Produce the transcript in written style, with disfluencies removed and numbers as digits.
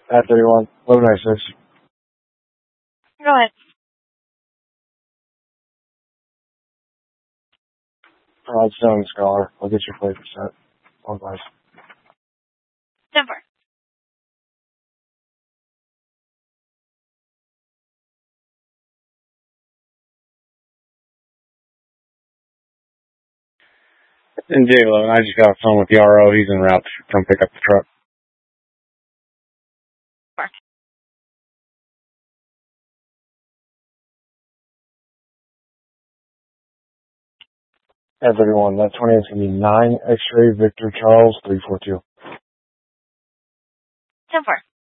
At 31, 1196. Go ahead. It's down in Scholar. I'll get your flavor set. All guys. 10-4. And J-Lo, I just got a phone with the RO. He's en route to come pick up the truck. Mark. At 31, that 20 is going to be 9 X-ray Victor Charles 342. 10-4.